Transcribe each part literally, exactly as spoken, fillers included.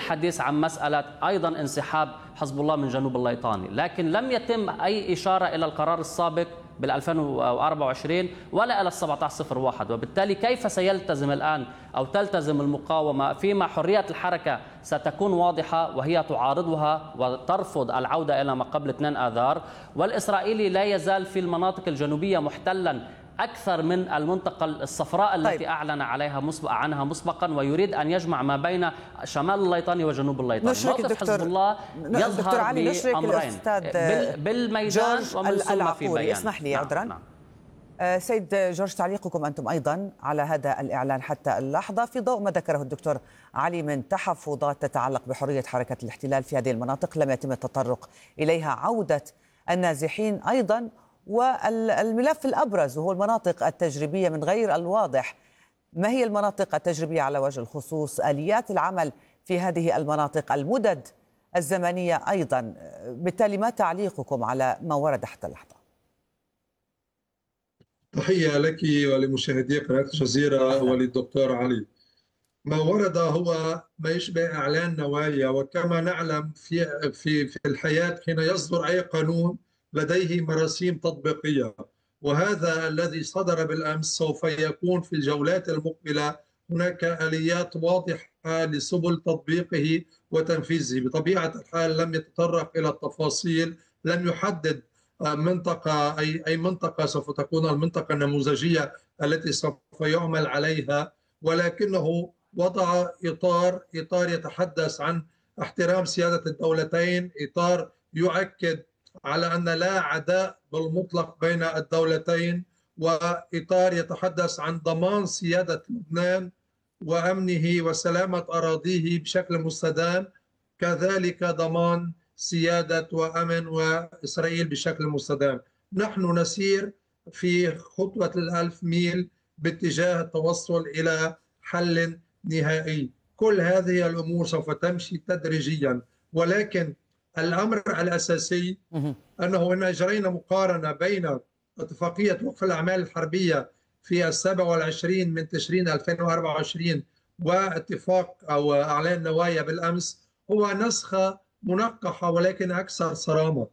الحديث عن مسألة أيضا انسحاب حزب الله من جنوب الليطاني، لكن لم يتم أي إشارة إلى القرار السابق بال ألفين وأربعة وعشرين ولا إلى سبعة عشر صفر واحد. وبالتالي كيف سيلتزم الآن أو تلتزم المقاومة فيما حرية الحركة ستكون واضحة وهي تعارضها وترفض العودة إلى ما قبل اثنين آذار، والإسرائيلي لا يزال في المناطق الجنوبية محتلا أكثر من المنطقة الصفراء التي طيب. أعلن عليها مسبق عنها مسبقا، ويريد أن يجمع ما بين شمال الليطاني وجنوب الليطاني. موقف حزب الله يظهر بأمرين، بالميدان ومن ثم في بيان. اسمح لي عذرا. نعم. نعم. سيد جورج، تعليقكم أنتم أيضا على هذا الإعلان حتى اللحظة في ضوء ما ذكره الدكتور علي من تحفظات تتعلق بحرية حركة الاحتلال في هذه المناطق لم يتم التطرق إليها، عودة النازحين أيضا، والملف الأبرز وهو المناطق التجريبية من غير الواضح ما هي المناطق التجريبية على وجه الخصوص، آليات العمل في هذه المناطق، المدد الزمنية أيضا. بالتالي ما تعليقكم على ما ورد حتى اللحظة؟ تحية لك ولمشاهدي قناة الجزيرة وللدكتور علي. ما ورد هو ما يشبه إعلان نوايا، وكما نعلم في في في الحياة حين يصدر أي قانون لديه مراسيم تطبيقية، وهذا الذي صدر بالأمس سوف يكون في الجولات المقبلة هناك آليات واضحة لسبل تطبيقه وتنفيذه. بطبيعة الحال لم يتطرق إلى التفاصيل، لم يحدد منطقة أي أي منطقة سوف تكون المنطقة النموذجية التي سوف يعمل عليها، ولكنه وضع إطار إطار يتحدث عن احترام سيادة الدولتين، إطار يؤكد على أن لا عداء بالمطلق بين الدولتين، وإطار يتحدث عن ضمان سيادة لبنان وأمنه وسلامة أراضيه بشكل مستدام، كذلك ضمان سيادة وأمن وإسرائيل بشكل مستدام. نحن نسير في خطوة الألف ميل باتجاه التوصل إلى حل نهائي. كل هذه الأمور سوف تمشي تدريجيا، ولكن الأمر الأساسي أنه إن أجرينا مقارنة بين اتفاقية وقف الأعمال الحربية في السابع والعشرين من تشرين ألفين وأربعة وعشرين واتفاق أو أعلان نوايا بالأمس، هو نسخة منقحة ولكن أكثر صرامة.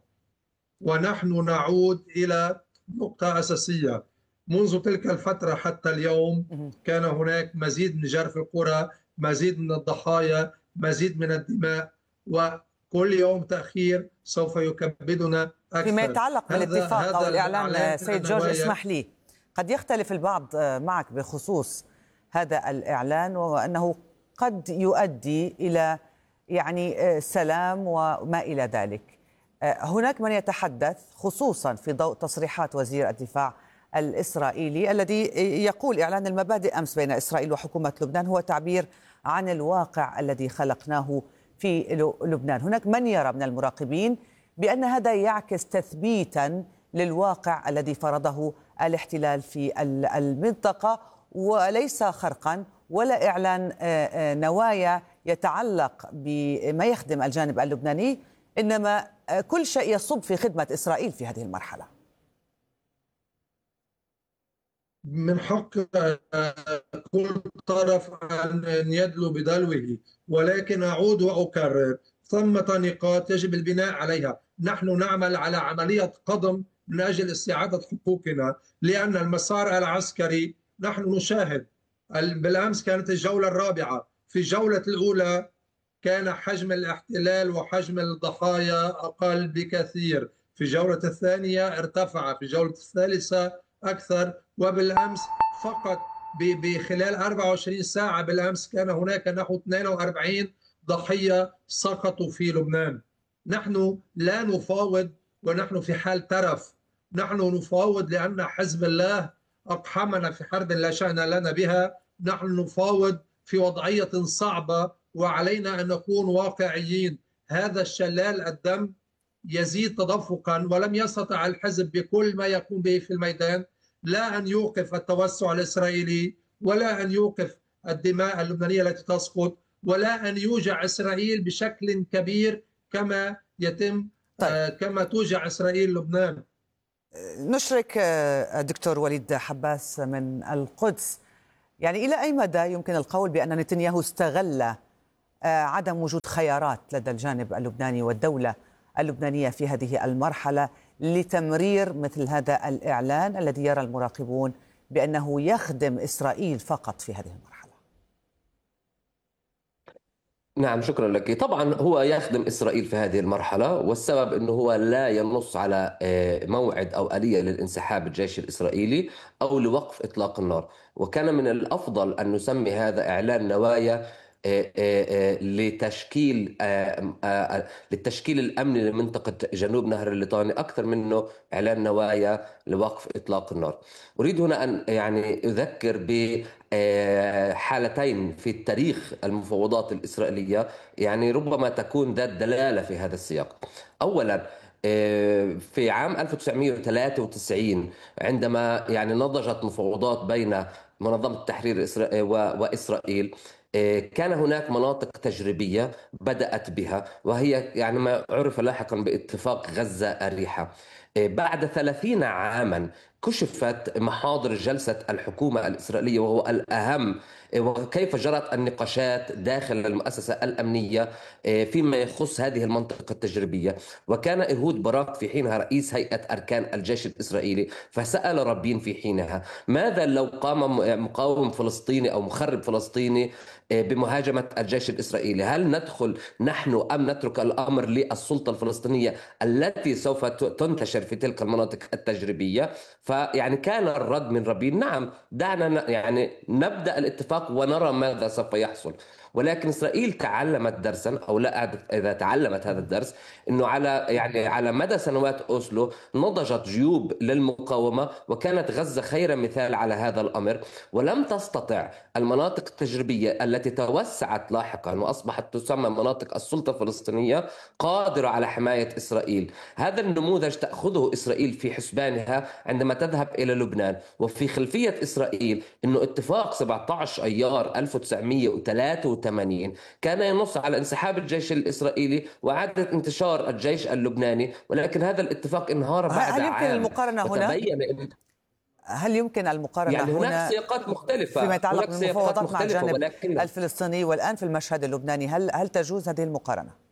ونحن نعود إلى نقطة أساسية. منذ تلك الفترة حتى اليوم كان هناك مزيد من جرف القرى، مزيد من الضحايا، مزيد من الدماء، وكل يوم تأخير سوف يكبدنا أكثر. فيما يتعلق بالاتفاق أو الإعلان سيد جورج، اسمح لي، قد يختلف البعض معك بخصوص هذا الإعلان وأنه قد يؤدي إلى يعني سلام وما إلى ذلك. هناك من يتحدث خصوصا في ضوء تصريحات وزير الدفاع الإسرائيلي الذي يقول إعلان المبادئ أمس بين إسرائيل وحكومة لبنان هو تعبير عن الواقع الذي خلقناه في لبنان. هناك من يرى من المراقبين بأن هذا يعكس تثبيتا للواقع الذي فرضه الاحتلال في المنطقة، وليس خرقا ولا إعلان نوايا يتعلق بما يخدم الجانب اللبناني، إنما كل شيء يصب في خدمة إسرائيل في هذه المرحلة. من حق كل طرف أن يدلو بدلوه، ولكن أعود وأكرر ثمة نقاط يجب البناء عليها. نحن نعمل على عملية قضم من أجل استعادة حقوقنا، لأن المسار العسكري نحن نشاهد. بالأمس كانت الجولة الرابعة، في الجولة الأولى كان حجم الاحتلال وحجم الضحايا أقل بكثير، في الجولة الثانية ارتفع، في الجولة الثالثة أكثر، وبالأمس فقط بخلال أربعة وعشرين ساعة بالأمس كان هناك نحو اثنين وأربعين ضحية سقطوا في لبنان. نحن لا نفاوض ونحن في حال ترف، نحن نفاوض لأن حزب الله أقحمنا في حرب لا شأن لنا بها. نحن نفاوض في وضعية صعبة وعلينا أن نكون واقعيين. هذا الشلال الدم يزيد تدفقا، ولم يستطع الحزب بكل ما يقوم به في الميدان لا أن يوقف التوسع الإسرائيلي، ولا أن يوقف الدماء اللبنانية التي تسقط، ولا أن يوجع إسرائيل بشكل كبير كما يتم طيب. آه كما توجع إسرائيل لبنان. نشرك دكتور وليد حباس من القدس، يعني إلى أي مدى يمكن القول بأن نتنياهو استغل عدم وجود خيارات لدى الجانب اللبناني والدولة اللبنانية في هذه المرحلة لتمرير مثل هذا الإعلان الذي يرى المراقبون بأنه يخدم إسرائيل فقط في هذه المرحلة؟ نعم، شكرا لك. طبعا هو يخدم إسرائيل في هذه المرحلة، والسبب أنه هو لا ينص على موعد أو آلية للانسحاب الجيش الإسرائيلي أو لوقف إطلاق النار. وكان من الأفضل أن نسمي هذا إعلان نوايا لتشكيل للتشكيل الأمني لمنطقة جنوب نهر الليطاني أكثر منه إعلان نوايا لوقف إطلاق النار. أريد هنا أن يعني أذكر بحالتين في التاريخ المفاوضات الإسرائيلية، يعني ربما تكون ذات دلالة في هذا السياق. أولا في عام ألف وتسعمئة وثلاثة وتسعين عندما يعني نضجت مفاوضات بين منظمة التحرير وإسرائيل، كان هناك مناطق تجريبية بدأت بها، وهي يعني ما عرف لاحقا باتفاق غزة الريحة. بعد ثلاثين عاما كشفت محاضر جلسة الحكومة الإسرائيلية، وهو الأهم، وكيف جرت النقاشات داخل المؤسسة الأمنية فيما يخص هذه المنطقة التجريبية. وكان إيهود باراك في حينها رئيس هيئة أركان الجيش الإسرائيلي، فسأل رابين في حينها ماذا لو قام مقاوم فلسطيني أو مخرب فلسطيني بمهاجمة الجيش الإسرائيلي، هل ندخل نحن أم نترك الأمر للسلطة الفلسطينية التي سوف تنتشر في تلك المناطق التجريبية؟ فيعني كان الرد من رابين نعم، دعنا يعني نبدأ الاتفاق ونرى ماذا سوف يحصل. ولكن إسرائيل تعلمت درسا، أو لا أعرف إذا تعلمت هذا الدرس، أنه على يعني على مدى سنوات أوسلو نضجت جيوب للمقاومة، وكانت غزة خير مثال على هذا الأمر. ولم تستطع المناطق التجريبية التي توسعت لاحقا وأصبحت تسمى مناطق السلطة الفلسطينية قادرة على حماية إسرائيل. هذا النموذج تأخذه إسرائيل في حسبانها عندما تذهب إلى لبنان. وفي خلفية إسرائيل أنه اتفاق سبعة عشر أيار ألف وتسعمئة وثلاثة وثمانين كان ينص على انسحاب الجيش الإسرائيلي وإعادة انتشار الجيش اللبناني، ولكن هذا الاتفاق انهار بعد هل يمكن عام. المقارنة هنا؟ هل يمكن المقارنة يعني هنا هناك سياقات مختلفة فيما يتعلق بالمفاوضات مع الجانب ولكن... الفلسطيني والآن في المشهد اللبناني؟ هل هل تجوز هذه المقارنة؟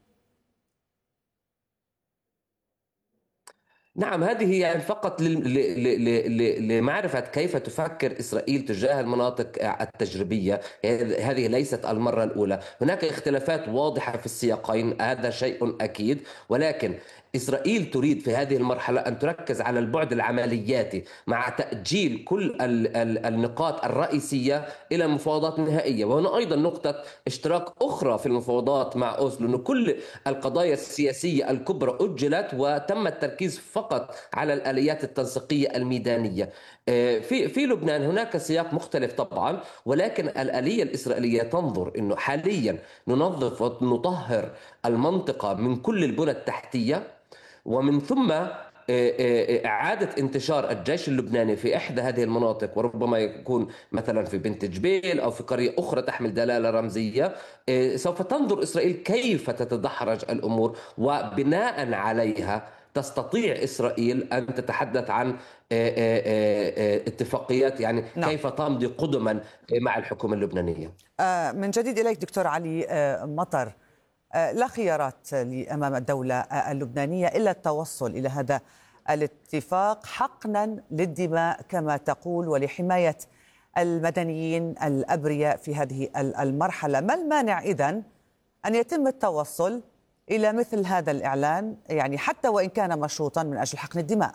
نعم، هذه يعني فقط لمعرفة كيف تفكر إسرائيل تجاه المناطق التجريبية. هذه ليست المرة الأولى، هناك اختلافات واضحة في السياقين، هذا شيء أكيد، ولكن إسرائيل تريد في هذه المرحلة أن تركز على البعد العملياتي مع تأجيل كل النقاط الرئيسية إلى المفاوضات النهائية. وهنا أيضا نقطة اشتراك أخرى في المفاوضات مع أوسلو، أن كل القضايا السياسية الكبرى أجلت وتم التركيز فقط على الآليات التنسيقية الميدانية. في في لبنان هناك سياق مختلف طبعا، ولكن الآلية الإسرائيلية تنظر أنه حاليا ننظف ونطهر المنطقة من كل البنى التحتية، ومن ثم إعادة انتشار الجيش اللبناني في إحدى هذه المناطق، وربما يكون مثلا في بنت جبيل أو في قرية أخرى تحمل دلالة رمزية. سوف تنظر إسرائيل كيف تتدحرج الأمور، وبناء عليها تستطيع إسرائيل أن تتحدث عن اتفاقيات، يعني نعم. كيف تمضي قدما مع الحكومة اللبنانية. من جديد إليك دكتور علي مطر، لا خيارات أمام الدولة اللبنانية إلا التوصل إلى هذا الاتفاق حقنا للدماء كما تقول ولحماية المدنيين الأبرياء في هذه المرحلة. ما المانع إذن أن يتم التوصل إلى مثل هذا الإعلان، يعني حتى وإن كان مشروطا من أجل حقن الدماء؟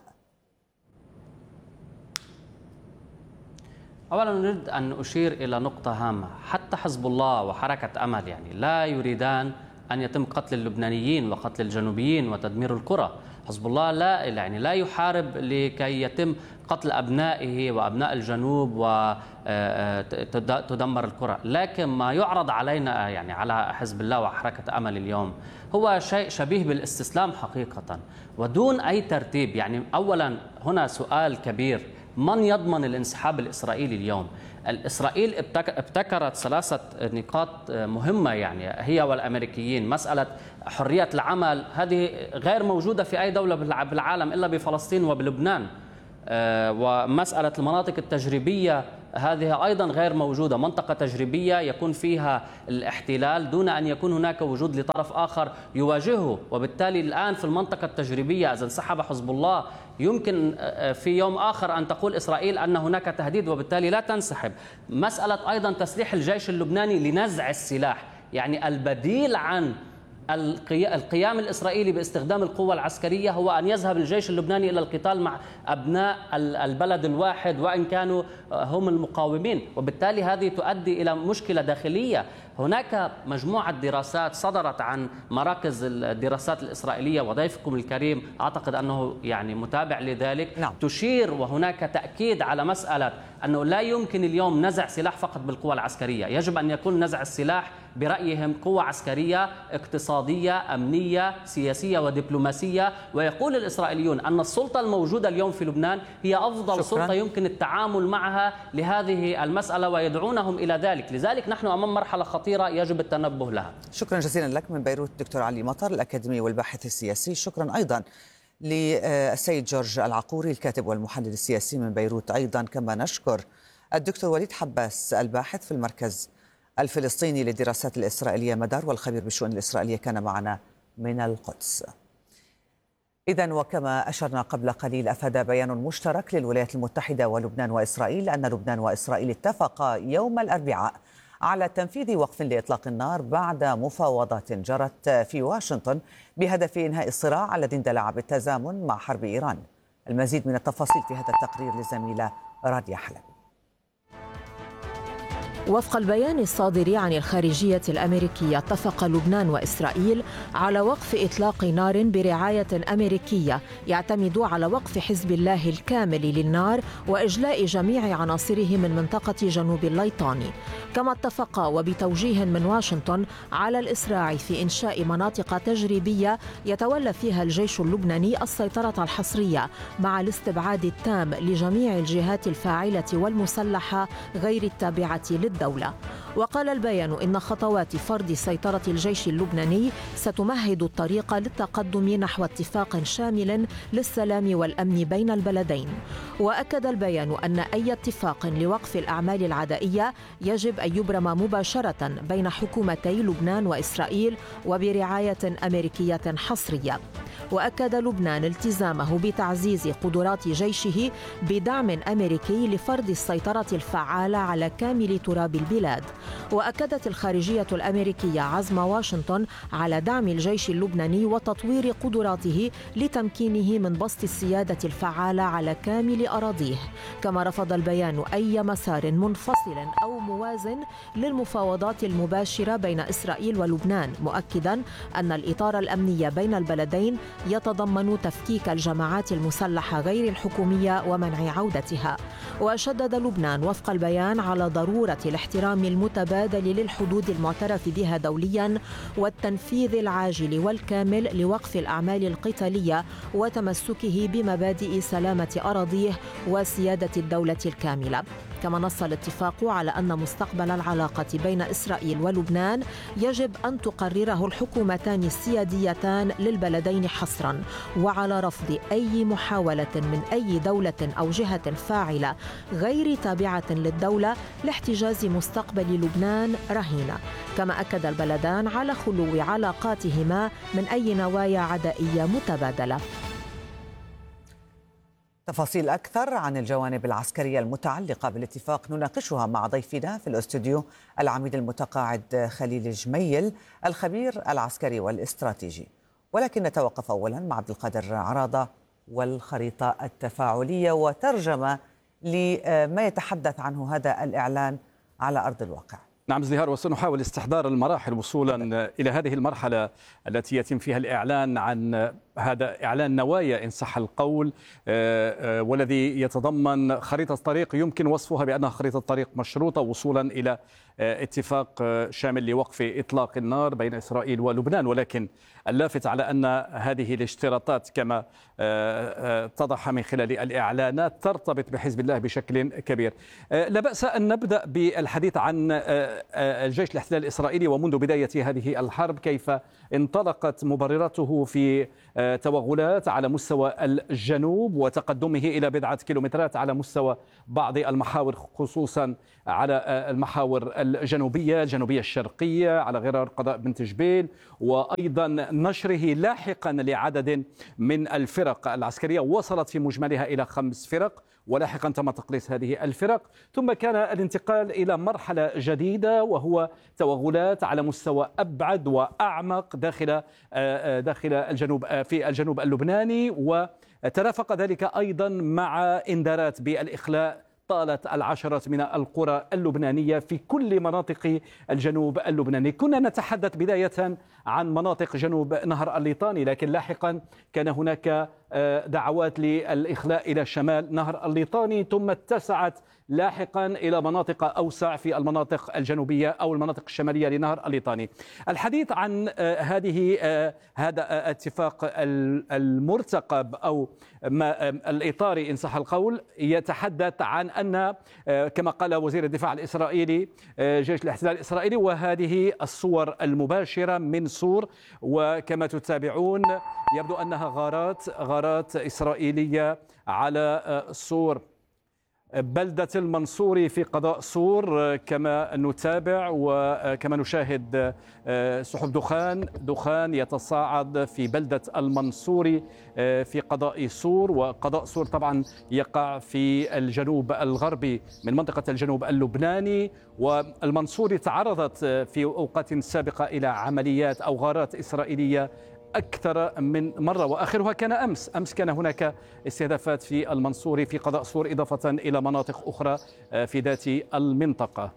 أولا نريد أن أشير إلى نقطة هامة، حتى حزب الله وحركة أمل يعني لا يريدان أن يتم قتل اللبنانيين وقتل الجنوبيين وتدمير القرى. حزب الله لا يعني لا يحارب لكي يتم قتل أبنائه وأبناء الجنوب وتدمر القرى، لكن ما يعرض علينا يعني على حزب الله وحركة أمل اليوم هو شيء شبيه بالاستسلام حقيقة ودون أي ترتيب. يعني أولا هنا سؤال كبير، من يضمن الانسحاب الإسرائيلي اليوم؟ الإسرائيل ابتكرت ثلاثة نقاط مهمة يعني هي والأمريكيين. مسألة حرية العمل هذه غير موجودة في أي دولة بالعالم إلا بفلسطين وبلبنان، ومسألة المناطق التجريبية هذه أيضا غير موجودة، منطقة تجريبية يكون فيها الاحتلال دون أن يكون هناك وجود لطرف آخر يواجهه. وبالتالي الآن في المنطقة التجريبية إذا انسحب حزب الله يمكن في يوم آخر أن تقول إسرائيل أن هناك تهديد وبالتالي لا تنسحب. مسألة أيضا تسليح الجيش اللبناني لنزع السلاح، يعني البديل عن القيام الإسرائيلي باستخدام القوة العسكرية هو أن يذهب الجيش اللبناني إلى القتال مع أبناء البلد الواحد وإن كانوا هم المقاومين، وبالتالي هذه تؤدي إلى مشكلة داخلية. هناك مجموعة دراسات صدرت عن مراكز الدراسات الإسرائيلية وضيفكم الكريم أعتقد أنه يعني متابع لذلك، نعم. تشير وهناك تأكيد على مسألة أنه لا يمكن اليوم نزع سلاح فقط بالقوة العسكرية، يجب أن يكون نزع السلاح برأيهم قوة عسكرية اقتصادية أمنية سياسية ودبلوماسية. ويقول الإسرائيليون أن السلطة الموجودة اليوم في لبنان هي أفضل شكرا. سلطة يمكن التعامل معها لهذه المسألة ويدعونهم إلى ذلك. لذلك نحن أمام مرحلة خطيرة يجب التنبه لها. شكرا جزيلا لك من بيروت دكتور علي مطر الأكاديمي والباحث السياسي. شكرا أيضا للسيد جورج العقوري الكاتب والمحلل السياسي من بيروت أيضا. كما نشكر الدكتور وليد حباس الباحث في المركز الفلسطيني للدراسات الإسرائيلية مدار والخبير بالشؤون الإسرائيلية كان معنا من القدس. إذن وكما أشرنا قبل قليل أفاد بيان مشترك للولايات المتحدة ولبنان وإسرائيل أن لبنان وإسرائيل اتفقا يوم الأربعاء على تنفيذ وقف لإطلاق النار بعد مفاوضات جرت في واشنطن بهدف إنهاء الصراع الذي اندلع بالتزامن مع حرب إيران. المزيد من التفاصيل في هذا التقرير للزميلة راديا حلب. وفق البيان الصادر عن الخارجية الأمريكية اتفق لبنان وإسرائيل على وقف إطلاق نار برعاية أمريكية يعتمد على وقف حزب الله الكامل للنار وإجلاء جميع عناصره من منطقة جنوب الليطاني. كما اتفقا وبتوجيه من واشنطن على الإسراع في إنشاء مناطق تجريبية يتولى فيها الجيش اللبناني السيطرة الحصرية مع الاستبعاد التام لجميع الجهات الفاعلة والمسلحة غير التابعة للدولة. الدولة. وقال البيان إن خطوات فرض سيطرة الجيش اللبناني ستمهد الطريق للتقدم نحو اتفاق شامل للسلام والأمن بين البلدين. وأكد البيان أن أي اتفاق لوقف الأعمال العدائية يجب أن يبرم مباشرة بين حكومتي لبنان وإسرائيل وبرعاية أمريكية حصرية. وأكد لبنان التزامه بتعزيز قدرات جيشه بدعم أمريكي لفرض السيطرة الفعالة على كامل تراب البلاد. وأكدت الخارجية الأمريكية عزم واشنطن على دعم الجيش اللبناني وتطوير قدراته لتمكينه من بسط السيادة الفعالة على كامل أراضيه. كما رفض البيان أي مسار منفصل أو موازن للمفاوضات المباشرة بين إسرائيل ولبنان، مؤكدا أن الإطار الأمني بين البلدين يتضمن تفكيك الجماعات المسلحة غير الحكومية ومنع عودتها. وشدد لبنان وفق البيان على ضرورة الاحترام المتبادل للحدود المعترف بها دوليا والتنفيذ العاجل والكامل لوقف الأعمال القتالية وتمسكه بمبادئ سلامة أراضيه وسيادة الدولة الكاملة. كما نص الاتفاق على أن مستقبل العلاقة بين إسرائيل ولبنان يجب أن تقرره الحكومتان السياديتان للبلدين حصرا، وعلى رفض أي محاولة من أي دولة أو جهة فاعلة غير تابعة للدولة لاحتجاز مستقبل لبنان رهينة. كما أكد البلدان على خلو علاقاتهما من أي نوايا عدائية متبادلة. تفاصيل أكثر عن الجوانب العسكرية المتعلقة بالاتفاق نناقشها مع ضيفنا في الاستوديو العميد المتقاعد خليل جميل الخبير العسكري والاستراتيجي. ولكن نتوقف أولا مع عبد القادر عراضة والخريطة التفاعلية وترجمة لما يتحدث عنه هذا الإعلان على أرض الواقع. نعم زهار، وسنحاول استحضار المراحل وصولا إلى هذه المرحلة التي يتم فيها الإعلان عن هذا إعلان نوايا إن صح القول، والذي يتضمن خريطة طريق يمكن وصفها بأنها خريطة طريق مشروطة وصولا إلى اتفاق شامل لوقف إطلاق النار بين إسرائيل ولبنان. ولكن اللافت على أن هذه الاشتراطات كما اتضح من خلال الإعلانات ترتبط بحزب الله بشكل كبير. لا بأس أن نبدأ بالحديث عن الجيش الاحتلال الإسرائيلي ومنذ بداية هذه الحرب كيف انطلقت مبرراته في توغلات على مستوى الجنوب وتقدمه إلى بضعة كيلومترات على مستوى بعض المحاور، خصوصا على المحاور الجنوبية الجنوبية الشرقية على غرار قضاء بنت جبيل، وأيضا نشره لاحقا لعدد من الفرق العسكرية وصلت في مجملها إلى خمس فرق، ولاحقا تم تقليص هذه الفرق. ثم كان الانتقال إلى مرحلة جديدة وهو توغلات على مستوى أبعد وأعمق داخل داخل الجنوب في الجنوب اللبناني، وترافق ذلك أيضا مع إنذارات بالإخلاء طالت العشرات من القرى اللبنانية في كل مناطق الجنوب اللبناني. كنا نتحدث بداية عن مناطق جنوب نهر الليطاني، لكن لاحقا كان هناك دعوات للإخلاء إلى شمال نهر الليطاني، ثم اتسعت لاحقا إلى مناطق أوسع في المناطق الجنوبية أو المناطق الشمالية لنهر الليطاني. الحديث عن هذه هذا اتفاق المرتقب أو ما الإطاري إن صح القول يتحدث عن أن كما قال وزير الدفاع الإسرائيلي جيش الاحتلال الإسرائيلي، وهذه الصور المباشرة من صور، وكما تتابعون يبدو أنها غارات غارات إسرائيلية على صور بلدة المنصوري في قضاء صور، كما نتابع وكما نشاهد سحب دخان دخان يتصاعد في بلدة المنصوري في قضاء صور. وقضاء صور طبعا يقع في الجنوب الغربي من منطقة الجنوب اللبناني، والمنصوري تعرضت في أوقات سابقة إلى عمليات أو غارات إسرائيلية أكثر من مرة، وآخرها كان أمس أمس كان هناك استهدافات في المنصوري في قضاء صور، إضافة إلى مناطق أخرى في ذات المنطقة.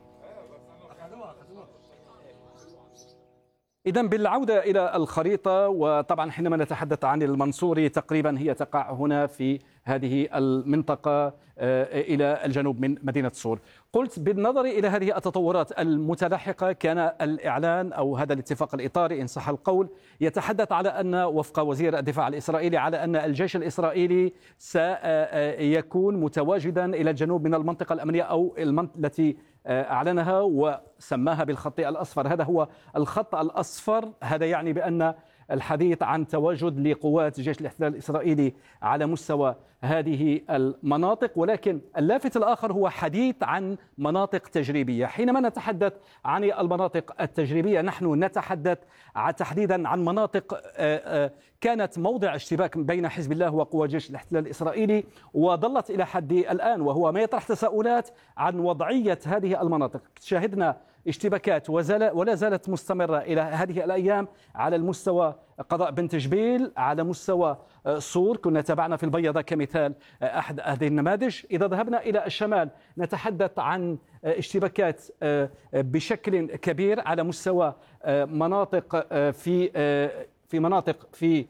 إذن بالعودة إلى الخريطة، وطبعا حينما نتحدث عن المنصوري تقريبا هي تقع هنا في هذه المنطقة إلى الجنوب من مدينة صور. قلت بالنظر إلى هذه التطورات المتلاحقة كان الإعلان أو هذا الاتفاق الإطاري إن صح القول يتحدث على أن وفق وزير الدفاع الإسرائيلي على أن الجيش الإسرائيلي سيكون متواجدا إلى الجنوب من المنطقة الأمنية أو التي أعلنها وسماها بالخط الأصفر. هذا هو الخط الأصفر، هذا يعني بأن الحديث عن تواجد لقوات جيش الاحتلال الإسرائيلي على مستوى هذه المناطق، ولكن اللافت الآخر هو حديث عن مناطق تجريبية. حينما نتحدث عن المناطق التجريبية نحن نتحدث تحديدا عن مناطق كانت موضع اشتباك بين حزب الله وقوى جيش الاحتلال الإسرائيلي، وظلت إلى حد الآن، وهو ما يطرح تساؤلات عن وضعية هذه المناطق. شاهدنا اشتباكات ولا زالت مستمرة إلى هذه الأيام على المستوى قضاء بنت جبيل، على مستوى صور، كنا تابعنا في البيضة كمثال أحد هذه النماذج. إذا ذهبنا إلى الشمال نتحدث عن اشتباكات بشكل كبير على مستوى مناطق في في مناطق في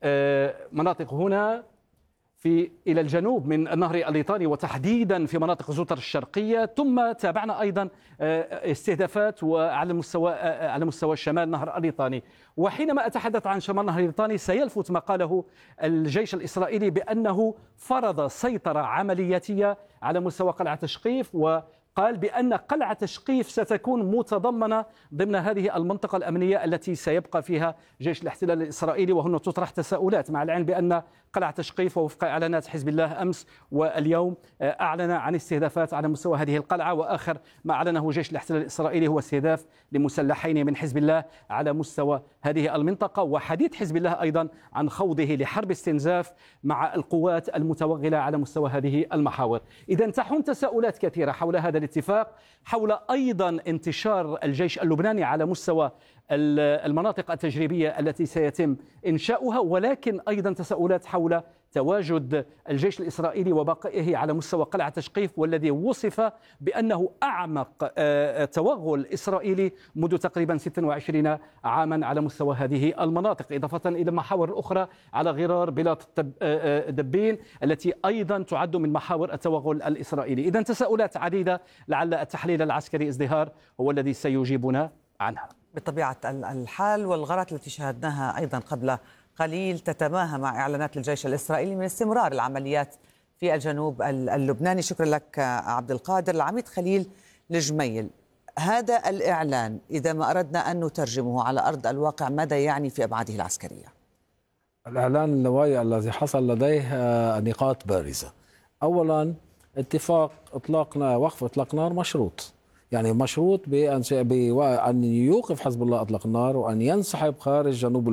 مناطق هنا في إلى الجنوب من النهر الليطاني، وتحديدا في مناطق زوتر الشرقية. ثم تابعنا أيضا استهدافات وعلى مستوى على مستوى الشمال نهر الليطاني. وحينما أتحدث عن شمال نهر الليطاني سيلفت ما قاله الجيش الإسرائيلي بأنه فرض سيطرة عملياتية على مستوى قلعة تشقيف، و قال بأن قلعة تشقيف ستكون متضمنة ضمن هذه المنطقة الأمنية التي سيبقى فيها جيش الاحتلال الإسرائيلي. وهنا تطرح تساؤلات مع العلم بأن قلعة تشقيف ووفق إعلانات حزب الله أمس واليوم أعلن عن استهدافات على مستوى هذه القلعة، وآخر ما أعلنه جيش الاحتلال الإسرائيلي هو استهداف لمسلحين من حزب الله على مستوى هذه المنطقة، وحديث حزب الله أيضا عن خوضه لحرب استنزاف مع القوات المتوغلة على مستوى هذه المحاور. إذا تحوم تساؤلات كثيرة حول هذا الاتفاق، حول أيضا انتشار الجيش اللبناني على مستوى المناطق التجريبية التي سيتم إنشاؤها، ولكن أيضا تساؤلات حول تواجد الجيش الإسرائيلي وبقائه على مستوى قلعة تشقيف، والذي وصف بأنه أعمق توغل إسرائيلي منذ تقريبا ستة وعشرين عاما على مستوى هذه المناطق، إضافة إلى محاور الأخرى على غرار بلاط دبين التي أيضا تعد من محاور التوغل الإسرائيلي. إذا تساؤلات عديدة، لعل التحليل العسكري ازدهار هو الذي سيجيبنا عنها. بطبيعة الحال، والغارات التي شاهدناها أيضا قبل قليل تتماهى مع إعلانات الجيش الإسرائيلي من استمرار العمليات في الجنوب اللبناني. شكرا لك عبد القادر. العميد خليل الجميل، هذا الإعلان إذا ما أردنا أن نترجمه على أرض الواقع ماذا يعني في أبعاده العسكرية؟ الإعلان النوايا الذي حصل لديه نقاط بارزة. أولا اتفاق إطلاق وقف إطلاق نار مشروط، يعني مشروط بأن بأن يوقف حزب الله إطلاق النار وأن ينسحب خارج جنوب